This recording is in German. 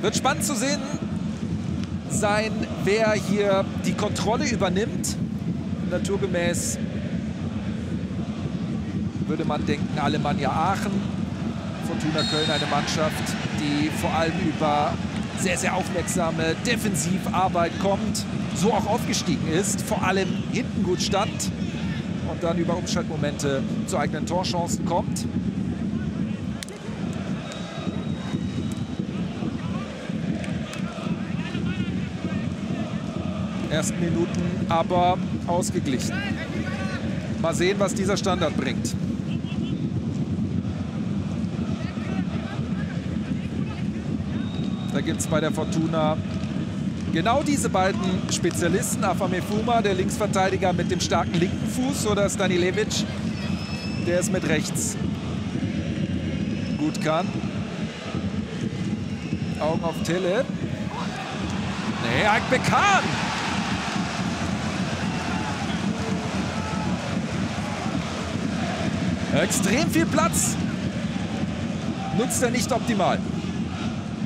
Wird spannend zu sehen sein, wer hier die Kontrolle übernimmt. Naturgemäß würde man denken, Alemannia Aachen. Fortuna Köln, eine Mannschaft, die vor allem über sehr, sehr aufmerksame Defensivarbeit kommt, so auch aufgestiegen ist, vor allem hinten gut stand und dann über Umschaltmomente zu eigenen Torchancen kommt. Ersten Minuten aber ausgeglichen. Mal sehen, was dieser Standard bringt. Da gibt es bei der Fortuna genau diese beiden Spezialisten. Afamefuma, der Linksverteidiger mit dem starken linken Fuß, oder Stanilevic, der es mit rechts gut kann. Augen auf Tille. Nee, Akbekan! Extrem viel Platz. Nutzt er nicht optimal.